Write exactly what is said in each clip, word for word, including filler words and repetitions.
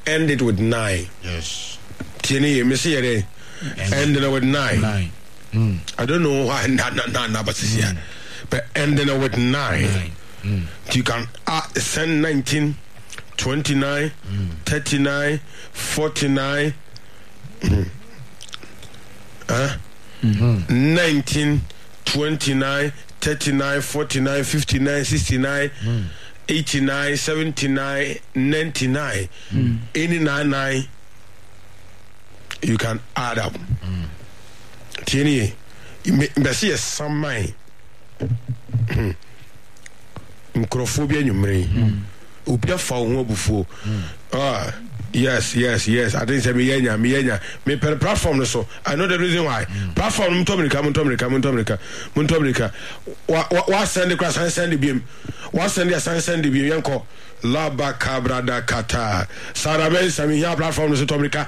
end it with nine. Yes. Tieni me say there. End it with nine. Nine. Mm. I don't know why na na na na but mm. but ending it with nine. nine. Mm. You can uh, send nineteen, twenty-nine, mm. thirty-nine, forty-nine, mm. huh? Mm-hmm. nineteen, twenty-nine, thirty-nine, forty-nine, fifty-nine, sixty-nine, mm. eighty-nine, seventy-nine, ninety-nine. Mm. Any nine nine you can add up. Mm. Tieni, you see a some mine. Microphobia numere. Ubia fa wo bufo. Ah, yes, yes, yes. I think say me yenya, me yenya. Me per platform so. I know the reason why. Mm. Platform mto America, mto America, mto America, mto America. Wa wa send the class and send the beam. Wa send the send the beam yanko. Laba kabrada kata. Sarabe sami here platform so to America.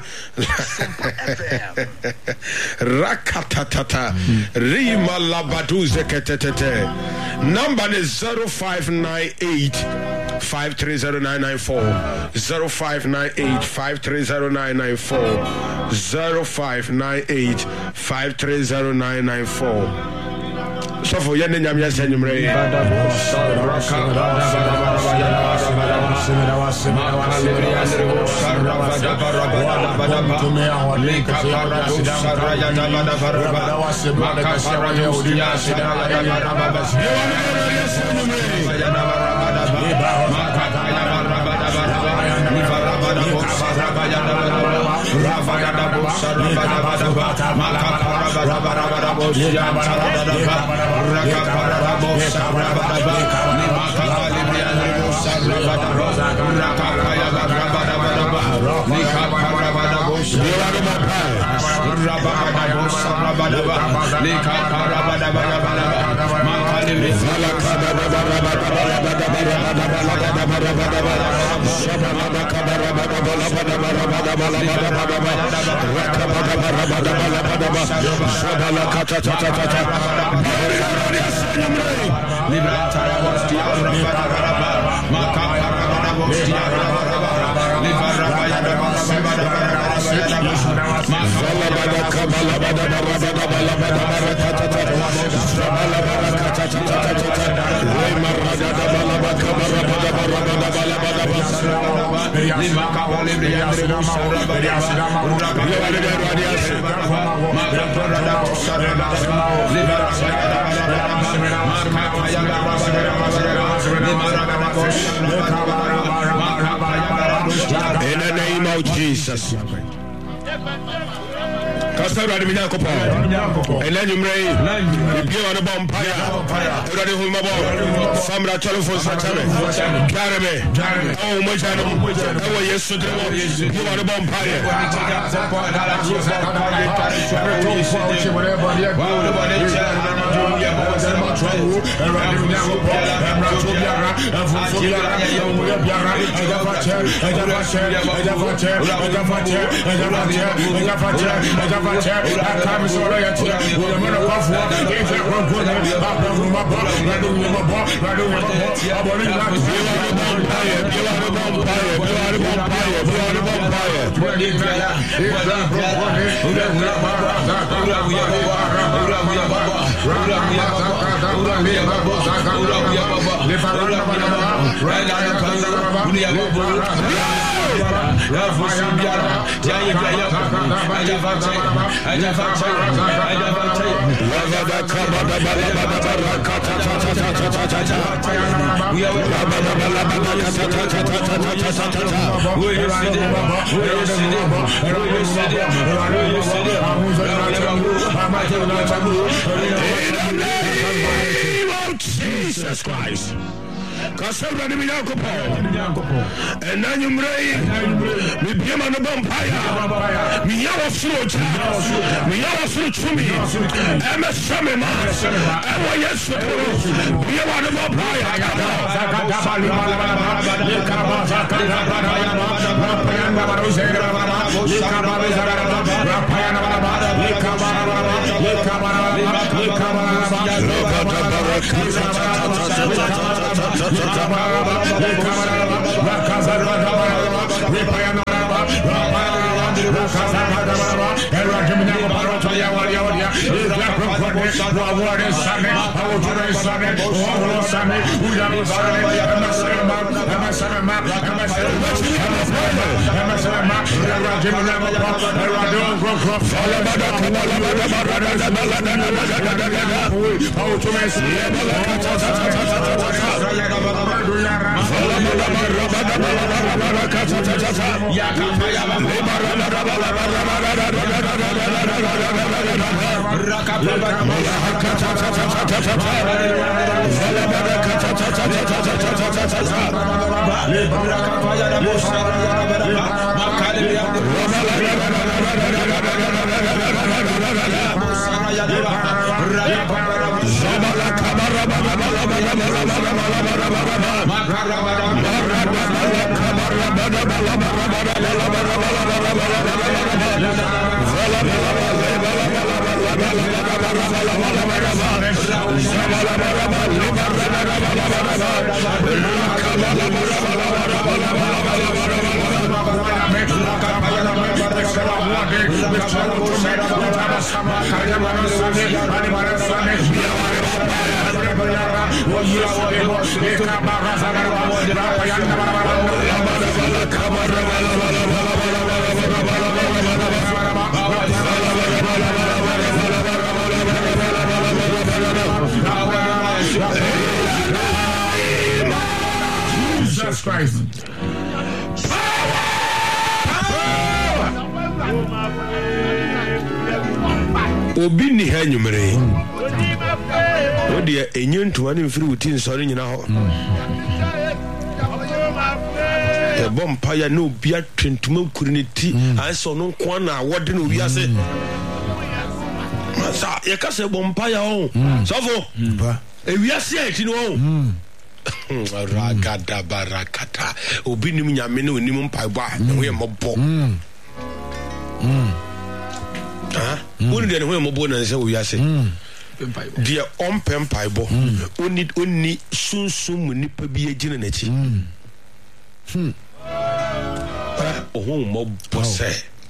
Rakatatata. Rima labadu zeketete. Number is zero five nine eight five three zero nine nine four. zero five nine eight five three zero nine nine four. zero five nine eight five three zero nine nine four. So for you, nyam ya say nyumre. In the name of Jesus. Pastor Radi Minyakopo. And then you may be on a bonfire. Ready whom about Samra telephone Satame. Carame. Oh, my channel. Oh, yes, you are a bonfire. Jesus Christ. Kasabra de Minyakopo. And then you may be a man of bonfire. Me yawa fruit. Me yawa fruit to me. I'm a shamima. I was yesterday. We are one of bonfire. Aware Sane, Aware Sane, Aware Sane, Uyaro Sane, Amasalama, Amasalama, Amasalama, Amasalama, Rajimama, Rado, Rokro, Alabada, Jesus Christ. Obi ni ha nyumere. O de enye ntwa ne mfiri wuti nsori nyina ho. E bom pa ya no obi atwentuma kuri ne ti anso no nko na wode no wi ase. Masa ye ka se bom pa ya ho. Sofo. Pa. E wi ase a ti no ho. Ragada barakata. Obi nim nyame ne onim mpa bo a ne ho ye mobo. Ah, woni de ne ho ye mobo na se wi ase. Dia on pempai bo oni oni sunsun mu nipa bi agina na chi hm oh mo bose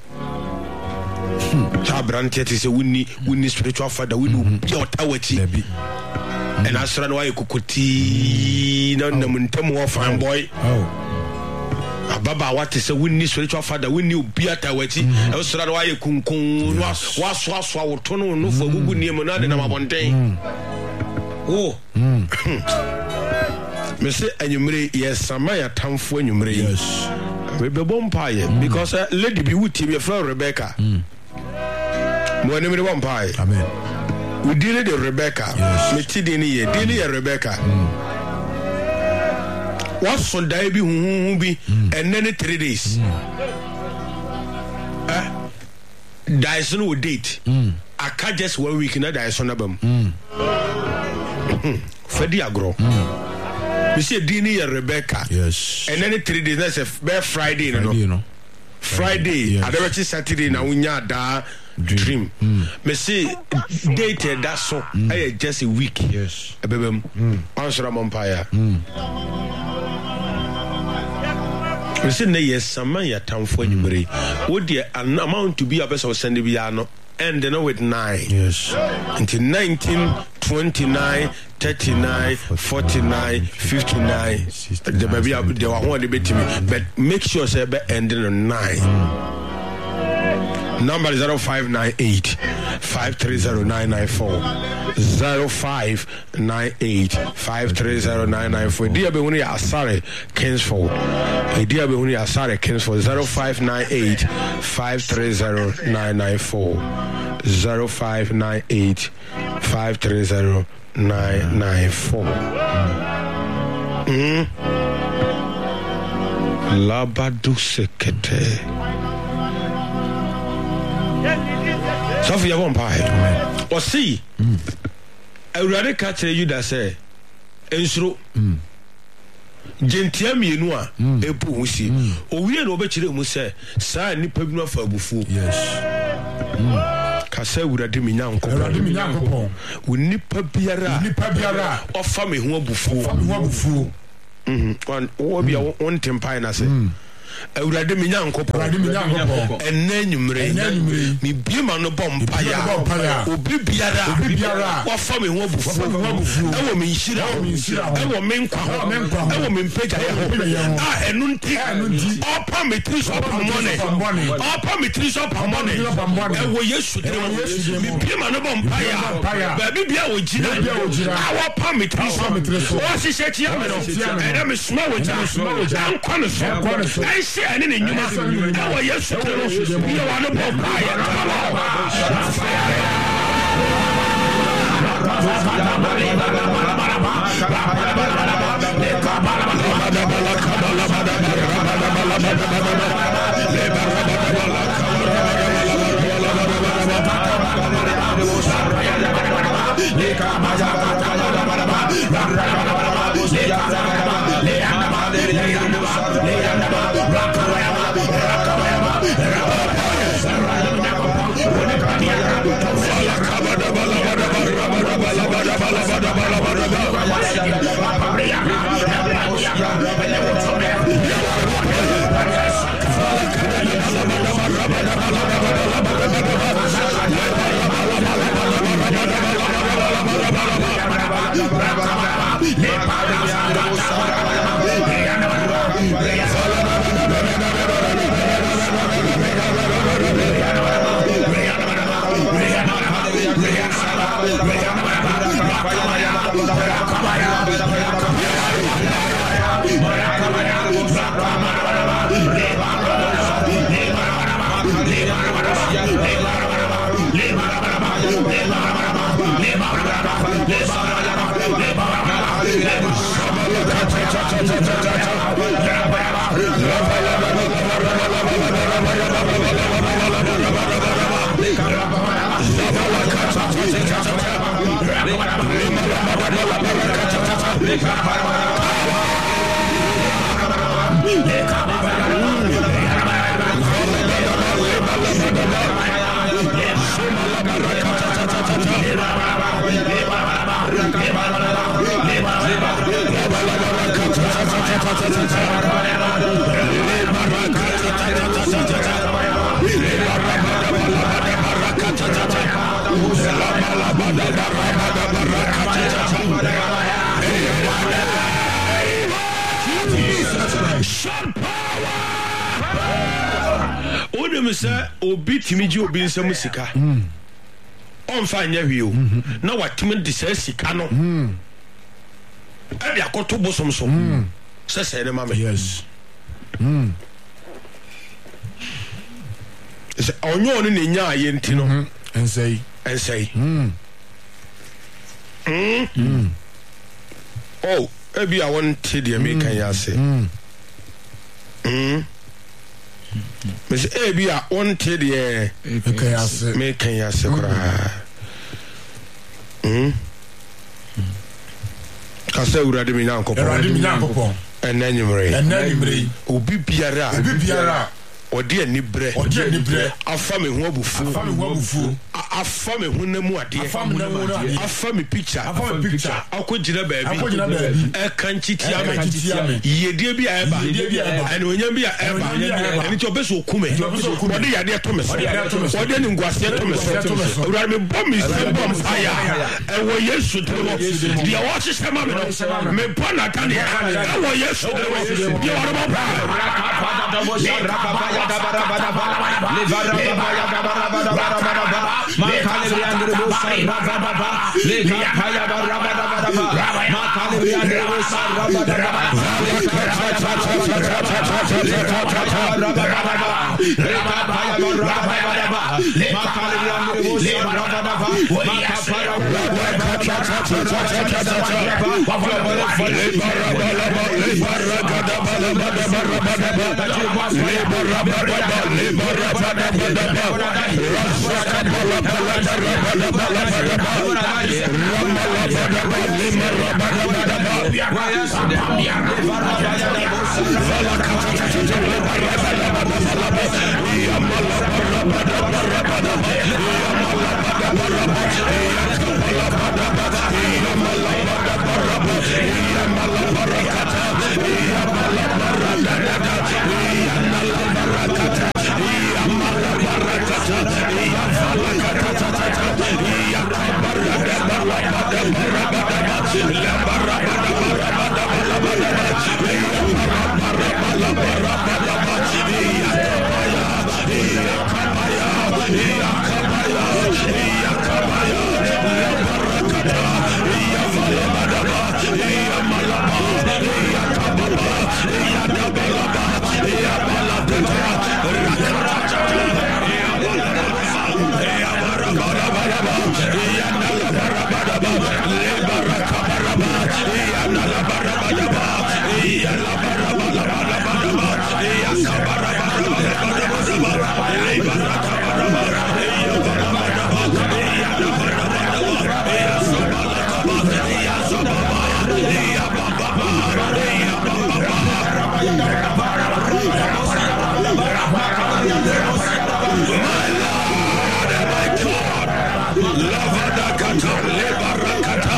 ta brante ti se woni woni spiritual father woni your tawachi and asra no ayi kokoti na na muntam wo fan boy ababa what is a woni spiritual father woni obi atawachi e asra no ayi kunkun no waso aso awoto no no fo gugu nie mo na de na mabonten oh me say anyumre yes samaya tamfo anyumre yes we be bompaye because uh, lady be wuti be friend Rebecca mm. Mo ne me bompaye amen we did the Rebecca me ti de ni ye de ni ye Rebecca what so dai bi hu bi and then three days eh Dyson will date I can't just one week na Dyson abam Fedi agro we see Dini and Rebecca yes and then three days that's a Friday no Friday, you know. Friday yes. Adabati Saturday na unya da dream me see date that so I just a week yes ebebem answer empire we see na yes saman ya tamfo anyumre wo de an amount to be a person send bi ya no and then with nine yes until nineteen twenty-nine thirty-nine forty-nine fifty-nine the baby they were one debate me but make sure say be ending on nine number is zero five nine eight five three zero nine nine four zero five nine eight five three zero nine nine four dia be woni asare Kingsford dia be woni asare Kingsford zero five nine eight five three zero nine nine four zero five nine eight five three zero nine nine four mm labadu sekete Sophia Bompire or see I would catch you that say Ensro Gentia mienua ebu wusi o wie no be kire mu se sa nipa bi no fa abufu yes ka se wurade mi nyanko wurade mi nyanko wo nipa biara nipa biara ofa me ho abufu ofa me ho abufu mhm wan wo bia won tempai na se Awurade me nyankopɔ ɛnɛ nwumre me biema no bɔ mpaya obi biara wafa me ho abufu ɛwɔ me nhyira ɛwɔ me nkwa ho ɛwɔ me mpagyaeɛ ho a ɛno nti ɔpa me tiri so ɔpamɔne ɔpa me tiri so ɔpamɔne ɛwɔ Yesu tiri mu me biema no bɔ mpaya baabi bia wɔ gyina a wɔpa me tiri so wɔhyehyɛ kyia me no ɛnɛ me soma wɔ gyina ɛnkɔ ne so ɛnhyɛ ɛne ne nnwuma ɛwɔ Yesu tiri mu biawa no bɔ mpaya Sir, obi timiji obi nsɛm sika ɔmfa nyɛ hwee o na watimi de sɛ sika no ɛde akɔto bosom so sɛ sɛ ne ma me yes sɛ ɔnyɛ ɔno ne nya ayɛ nti no ɛnsɛi ɛnsɛi oh ebi a wɔnte deɛ meka yɛ ase Miss Abia on Teddy, make a secret. Hm, Cassa would have been uncle, and then you may, and then you may, Ubi Piara, Piara, or dear Nibre, or dear Nibre, a family wobu, a family who no more, dear, a family picture, a family picture, a quadra baby, a canchitiame, ye dear be ever, and when you be ever, and it's your best will come, what they are dear Thomas, or then in Guasia Thomas, rather bomb is bomb fire, and what yes should do, the watch is come out, me Panatania, and what yes should do, you are about. My Lord and my God. Lavada kata lebarakata.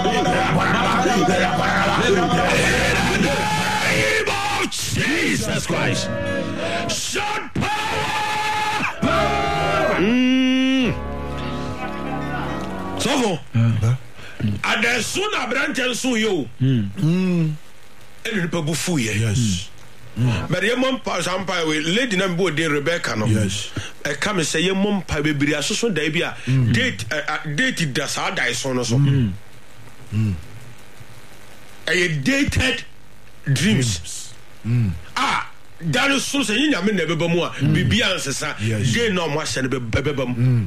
In the name of Jesus Christ. Shout power. Mm. So at the soon a branch and soon you. Mm. And the bufu yes. But your mom pass umpire with lady number de Rebecca no. Yes. I come and say your mom pa baby so debia date date das how die so no so. A dated dreams. Ah, that is so say you mean never more bibi answer dey no mo say be bebem.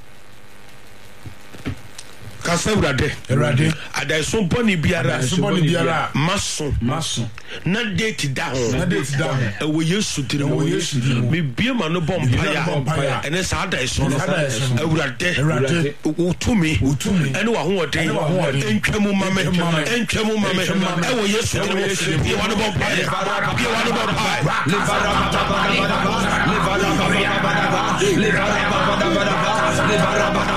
Kasewrade erade ada so boni biara so boni biara maso maso na date da ho na date da ho e wo Yesu dire wo Yesu me bie ma no bom paya ene sa da so no ewrade erade utumi utumi ene wa ho oden entwemu mame entwemu mame e wo Yesu dire wo bie wa no bom paya bie wa no bom paya le bara bada bada le bara bada bada le bara bada bada le bara bada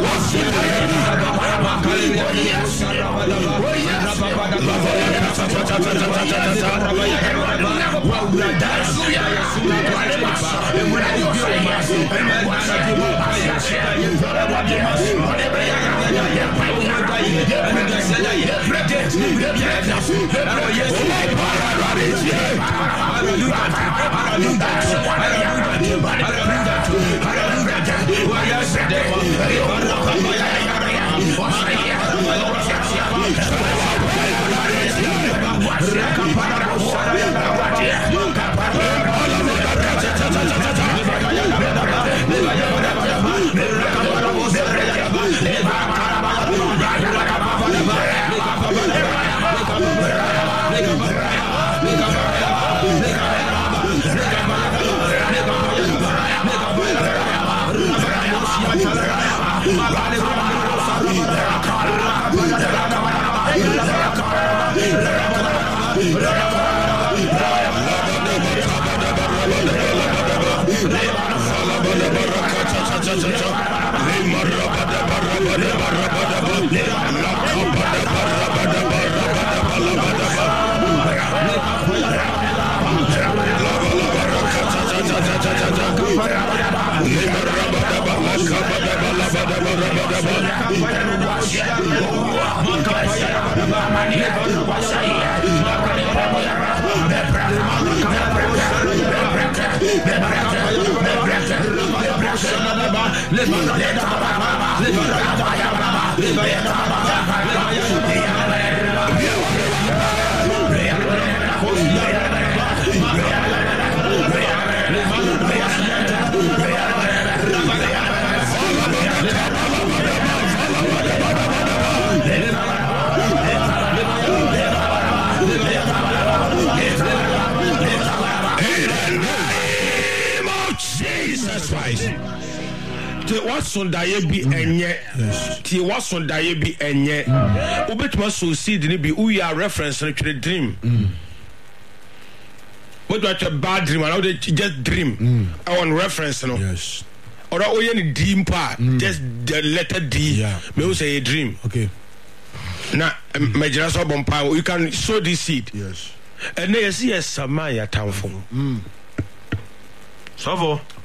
Sundaye bi enye ti wa sundaye bi enye obetuma so seed ni bi we are reference to the dream what what a bad dream and how they just dream I want reference no yes or o ye ni dream pa just the letter D me we say a dream okay na me jira so bompa you can sow this seed yes and they see a samaya tamfo mm so